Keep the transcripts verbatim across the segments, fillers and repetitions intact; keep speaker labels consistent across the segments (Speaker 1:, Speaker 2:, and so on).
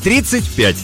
Speaker 1: тридцать пять.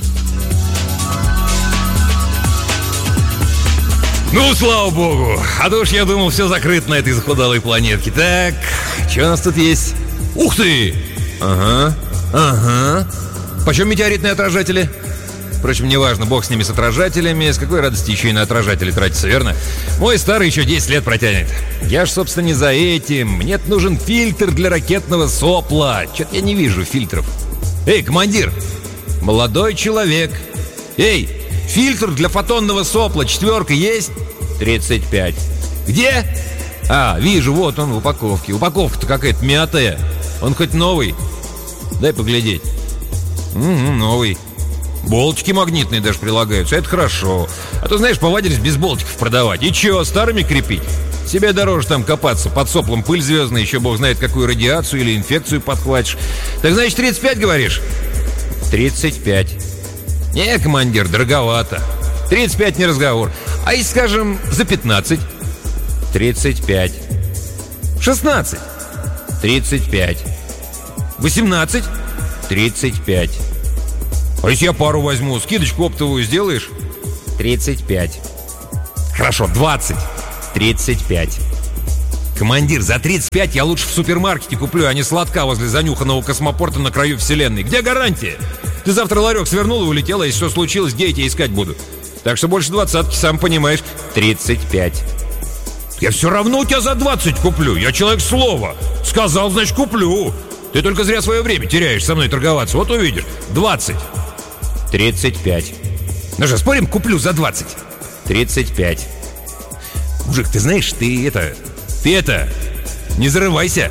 Speaker 2: Ну, слава богу. А то уж я думал, все закрыто на этой захудалой планетке. Так, что у нас тут есть? Ух ты! Ага, ага. Почем метеоритные отражатели? Впрочем, неважно, бог с ними, с отражателями. С какой радости еще и на отражатели тратится, верно? Мой старый еще десять лет протянет. Я ж, собственно, не за этим. Мне нужен фильтр для ракетного сопла. Чё-то я не вижу фильтров. Эй, командир! Молодой человек! Эй, фильтр для фотонного сопла четверка есть? тридцать пять. Где? А, вижу, вот он в упаковке. Упаковка-то какая-то мятая. Он хоть новый? Дай поглядеть. Угу, новый. Болтики магнитные даже прилагаются, это хорошо. А то, знаешь, повадились без болтиков продавать. И чё, старыми крепить? Себе дороже там копаться, под соплом пыль звездная, еще бог знает какую радиацию или инфекцию подхватишь. Так значит, тридцать пять говоришь? тридцать пять. Не, командир, дороговато. тридцать пять не разговор. А если, скажем, за пятнадцать? тридцать пять. шестнадцать? тридцать пять. восемнадцать? тридцать пять. А если я пару возьму, скидочку оптовую сделаешь? тридцать пять. Хорошо, двадцать. тридцать пять. Командир, за тридцать пять я лучше в супермаркете куплю, а не сладка возле занюханного космопорта на краю вселенной. Где гарантия? Ты завтра ларек свернул и улетел, а если что случилось, где я тебя искать буду? Так что больше двадцатки, сам понимаешь. тридцать пять. Я все равно у тебя за двадцать куплю. Я человек слова. Сказал, значит, куплю. Ты только зря свое время теряешь со мной торговаться. Вот увидишь. двадцать. тридцать пять. Ну же, спорим, куплю за двадцать. тридцать пять. Мужик, ты знаешь, ты это... Ты это... Не зарывайся.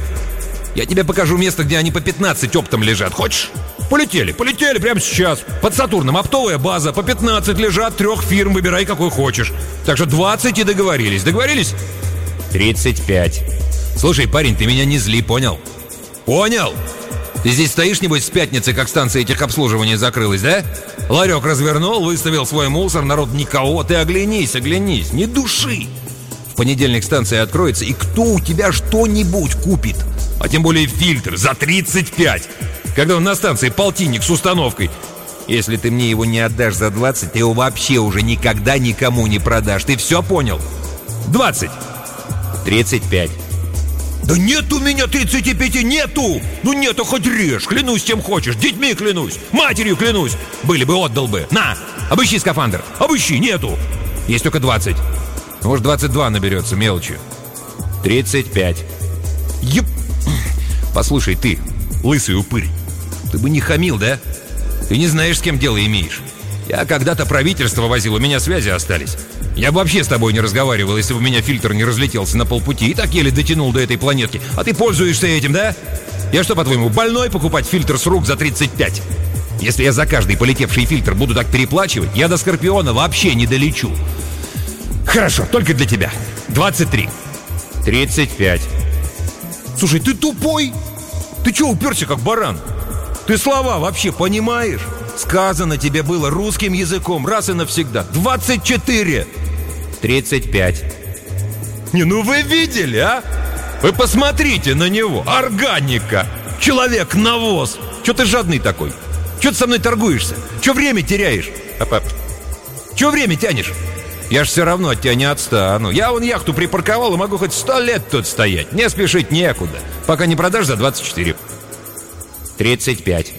Speaker 2: Я тебе покажу место, где они по пятнадцать оптом лежат. Хочешь? Полетели, полетели прямо сейчас. Под Сатурном оптовая база. По пятнадцать лежат трех фирм. Выбирай, какой хочешь. Так что двадцать и договорились. Договорились? тридцать пять. Слушай, парень, ты меня не зли, понял? Понял? Ты здесь стоишь, небось, с пятницы, как станция техобслуживания закрылась, да? Ларек развернул, выставил свой мусор, народ никого. Ты оглянись, оглянись, не души. В понедельник станция откроется, и кто у тебя что-нибудь купит? А тем более фильтр за тридцать пять. Когда он на станции полтинник с установкой. Если ты мне его не отдашь за двадцать, ты его вообще уже никогда никому не продашь. Ты все понял? двадцать. тридцать пять. Да нет у меня тридцати пяти, нету! Ну нету, хоть режь, клянусь чем хочешь, детьми клянусь, матерью клянусь. Были бы, отдал бы. На, обыщи скафандр, обыщи, нету. Есть только двадцать. Может, двадцать два наберется, мелочи. тридцать пять. Еп. Послушай, ты, лысый упырь, ты бы не хамил, да? Ты не знаешь, с кем дело имеешь. Я когда-то правительство возил, у меня связи остались. Я бы вообще с тобой не разговаривал, если бы у меня фильтр не разлетелся на полпути и так еле дотянул до этой планетки. А ты пользуешься этим, да? Я что, по-твоему, больной покупать фильтр с рук за тридцать пять? Если я за каждый полетевший фильтр буду так переплачивать, я до Скорпиона вообще не долечу. Хорошо, только для тебя. двадцать три. тридцать пять. Слушай, ты тупой? Ты чё уперся как баран? Ты слова вообще понимаешь? Сказано тебе было русским языком раз и навсегда. двадцать четыре. тридцать пять. Не, ну вы видели, а? Вы посмотрите на него. Органика. Человек-навоз. Чё ты жадный такой? Чё ты со мной торгуешься? Чё время теряешь? Папа, чё время тянешь? Я ж все равно от тебя не отстану. Я вон яхту припарковал и могу хоть сто лет тут стоять. Не спешить некуда. Пока не продашь за двадцать четыре. тридцать пять.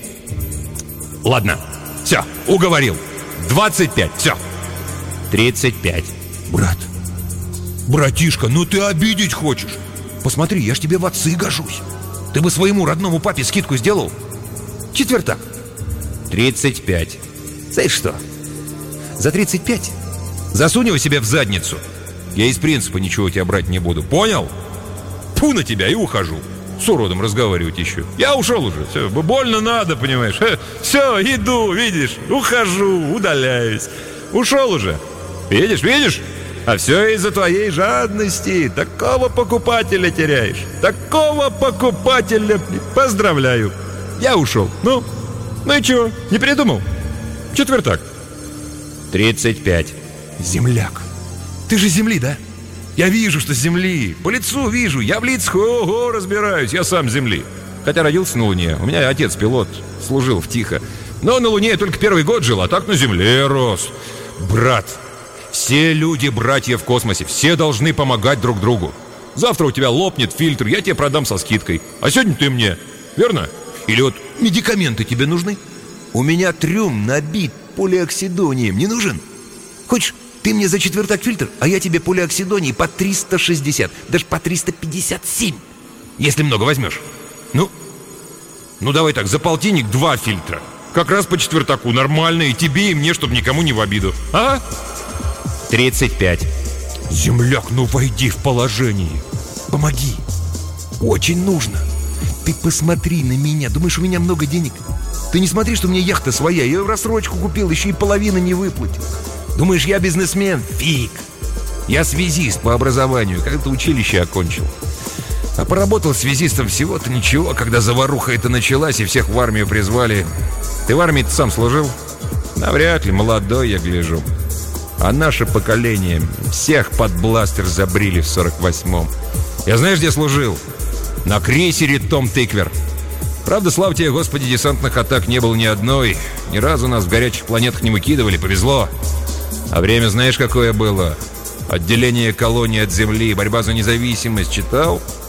Speaker 2: Ладно, все, уговорил. двадцать пять, все. тридцать пять. Брат, братишка, ну ты обидеть хочешь. Посмотри, я ж тебе в отцы гожусь. Ты бы своему родному папе скидку сделал? Четвертак. тридцать пять. Знаешь что? За тридцать пять засунь его себе в задницу. Я из принципа ничего у тебя брать не буду, понял? Фу на тебя и ухожу. С уродом разговаривать еще. Я ушел уже, все, больно надо, понимаешь. Все, иду, видишь, ухожу, удаляюсь. Ушел уже. Видишь, видишь? А все из-за твоей жадности. Такого покупателя теряешь. Такого покупателя. Поздравляю. Я ушел. Ну, ну и чего, не передумал? Четвертак. тридцать пять. Земляк. Ты же с земли, да? Я вижу, что с земли. По лицу вижу. Я в лицах, ого, разбираюсь. Я сам с земли. Хотя родился на Луне. У меня отец пилот. Служил в Тихо. Но на Луне я только первый год жил, а так на Земле рос. Брат, все люди братья в космосе, все должны помогать друг другу. Завтра у тебя лопнет фильтр, я тебе продам со скидкой. А сегодня ты мне, верно? Или вот медикаменты тебе нужны? У меня трюм набит полиоксидонием, не нужен? Хочешь, ты мне за четвертак фильтр, а я тебе полиоксидоний по триста шестьдесят, даже по триста пятьдесят семь, если много возьмешь. Ну, ну давай так, за полтинник два фильтра. Как раз по четвертаку, нормально, и тебе, и мне, чтобы никому не в обиду. А? тридцать пять. Земляк, ну войди в положение. Помоги. Очень нужно. Ты посмотри на меня. Думаешь, у меня много денег? Ты не смотри, что у меня яхта своя. Я ее в рассрочку купил, еще и половины не выплатил. Думаешь, я бизнесмен? Фиг. Я связист по образованию, когда-то училище окончил. А поработал связистом всего-то ничего, когда заваруха эта началась и всех в армию призвали. Ты в армии-то сам служил? Навряд ли, молодой я гляжу. А наше поколение всех под бластер забрили в сорок восьмом. Я знаешь, где служил? На крейсере «Том Тыквер». Правда, слава тебе, Господи, десантных атак не было ни одной. Ни разу нас в горячих планетах не выкидывали, повезло. А время знаешь, какое было? Отделение колонии от Земли, борьба за независимость читал?